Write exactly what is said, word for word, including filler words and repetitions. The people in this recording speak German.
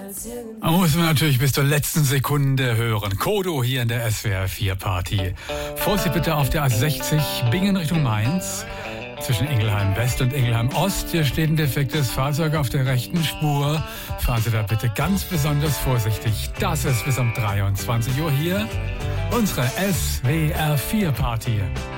Da muss man natürlich bis zur letzten Sekunde hören. Kodo hier in der S W R vier Party. Vorsicht bitte auf der A sechzig, Bingen Richtung Mainz. Zwischen Ingelheim West und Ingelheim Ost. Hier steht ein defektes Fahrzeug auf der rechten Spur. Fahren Sie da bitte ganz besonders vorsichtig. Das ist bis um dreiundzwanzig Uhr hier unsere S W R vier Party.